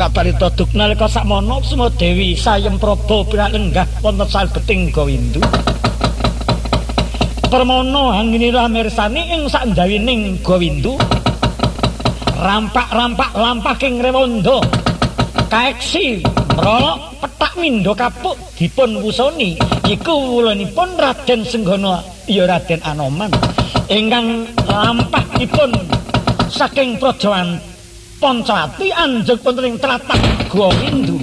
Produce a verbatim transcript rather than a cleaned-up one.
Sabarita duk nalika sakmono Suma Dewi Sayem Praba pirak lenggah wonten salebeting Gawindu. Permono anginira mirsani ing sakdawining Gawindu. Rampak-rampak lampaking rewanda kaeksi mrolok petak mindha kapuk dipun wusoni iku wulanipun Raden Senggana ya Raden Anoman ingkang lampahipun saking praja Pancawati anjeg wonten ing tlatah Gawindu.